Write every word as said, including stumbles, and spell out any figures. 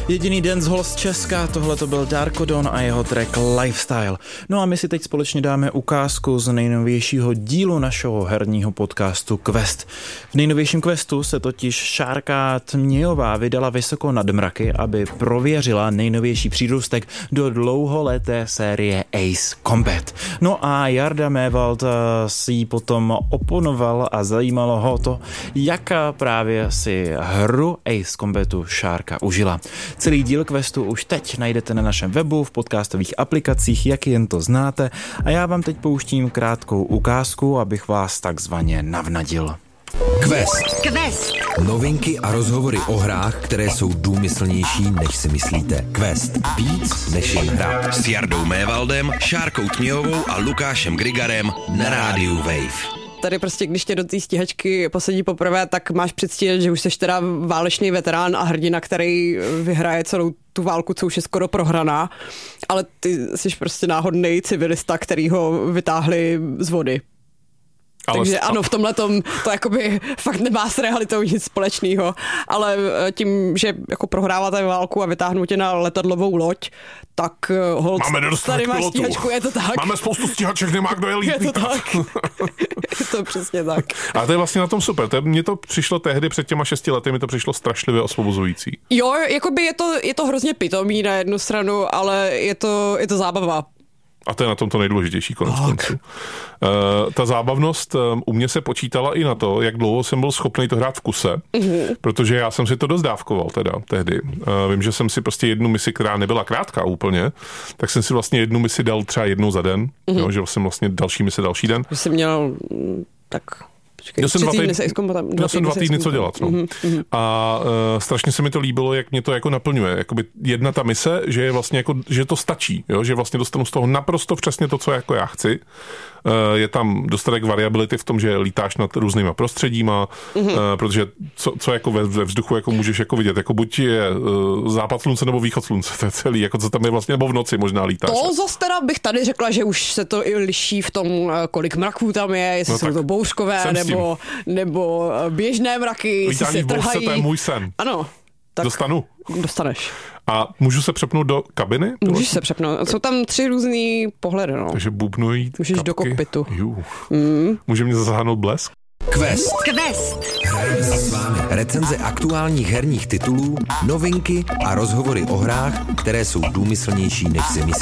Jediný dancehall z Česka, tohle to byl Darko Don a jeho track Lifestyle. No a my si teď společně dáme ukázku z nejnovějšího dílu našeho herního podcastu Quest. V nejnovějším Questu se totiž Šárka Tmějová vydala vysoko nad mraky, aby prověřila nejnovější přírůstek do dlouholeté série Ace Combat. No a Jarda Méwald si ji potom oponoval a zajímalo ho to, jak právě si hru Ace Combatu Šárka užila. Celý díl Questu už teď najdete na našem webu, v podcastových aplikacích, jak jen to znáte, a já vám teď pouštím krátkou ukázku, abych vás takzvaně navnadil. Quest. Quest. Novinky a rozhovory o hrách, které jsou důmyslnější, než si myslíte. Quest. Víc než jen hra. S Jardou Méwaldem, Šárkou Tmějovou a Lukášem Grigarem na rádiu Wave. Tady prostě, když tě do té stíhačky posadí poprvé, tak máš předstírat, že už jsi teda válečný veterán a hrdina, který vyhraje celou tu válku, co už je skoro prohraná, ale ty jsi prostě náhodný civilista, který ho vytáhli z vody. Ale Takže ano, v tomhletom to jakoby fakt nemá s realitou nic společného, ale tím, že jako prohráváte válku a vytáhnou tě na letadlovou loď, tak hold, tady máš stíhačku, je to tak. Máme spoustu stíhaček, nemá kdo je lítat. Je to tak. Je to přesně tak. A to je vlastně na tom super. To, mně to přišlo tehdy před těma šesti lety, mi to přišlo strašlivě osvobozující. Jo, jakoby je to, je to hrozně pitomý na jednu stranu, ale je to, je to zábava. A to je na tom to nejdůležitější konec konců. Uh, ta zábavnost um, u mě se počítala i na to, jak dlouho jsem byl schopný to hrát v kuse, mm-hmm. protože já jsem si to dost dávkoval teda tehdy. Uh, vím, že jsem si prostě jednu misi, která nebyla krátká úplně, tak jsem si vlastně jednu misi dal třeba jednou za den, mm-hmm. jo, že jsem vlastně další misi další den. Že jsi měl tak... Počkej, já jsem dva týdny, týdny, dva jsem dva týdny co dělat. No. Mm-hmm. A uh, strašně se mi to líbilo, jak mě to jako naplňuje. Jakoby jedna ta mise, že je vlastně jako, že to stačí, jo? Že vlastně dostanu z toho naprosto přesně to, co jako já chci. Uh, je tam dostatek variability v tom, že lítáš nad různýma prostředíma, mm-hmm. uh, protože co, co jako ve, ve vzduchu jako můžeš jako vidět, jako buď je uh, západ slunce nebo východ slunce, to je celý, jako co tam je vlastně, nebo v noci možná lítáš. To zase teda bych tady řekla, že už se to i liší v tom, kolik mraků tam je, jestli no jsou to bouřkové, nebo, nebo běžné mraky, jestli se trhají. To je můj sen. Ano. Tak dostanu. Dostaneš. A můžu se přepnout do kabiny? Můžeš se přepnout. Jsou tam tři různý pohledy. No. Takže bubnují Můžeš kapky. do kokpitu. Mm. Může mě zasáhnout blesk? Quest. Quest. Hrajeme si s vámi. Recenze aktuálních herních titulů, novinky a rozhovory o hrách, které jsou důmyslnější, než si myslíte.